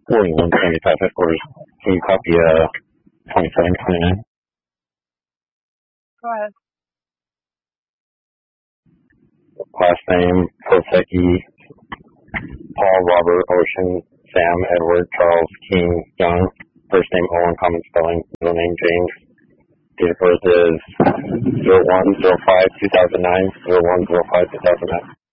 4175 headquarters. Can you copy 2729? Go ahead. Last name, Kosecki, Paul, Robert, Ocean, Sam, Edward, Charles, King, Young. First name Owen, common spelling, middle name James. Date of birth is 01/05/2009, 01/05/2009.